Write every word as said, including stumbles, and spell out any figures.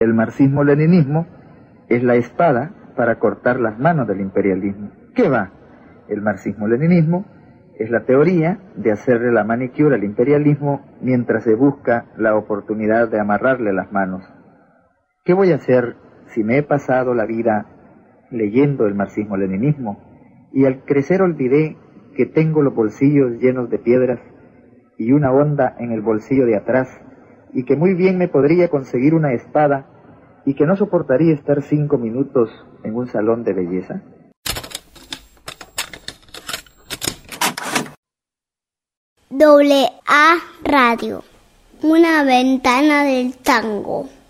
El marxismo-leninismo es la espada para cortar las manos del imperialismo. ¿Qué va? El marxismo-leninismo es la teoría de hacerle la manicure al imperialismo mientras se busca la oportunidad de amarrarle las manos. ¿Qué voy a hacer si me he pasado la vida leyendo el marxismo-leninismo y al crecer olvidé que tengo los bolsillos llenos de piedras y una honda en el bolsillo de atrás y que muy bien me podría conseguir una espada y que no soportaría estar cinco minutos en un salón de belleza? Doble A Radio, una ventana del tango.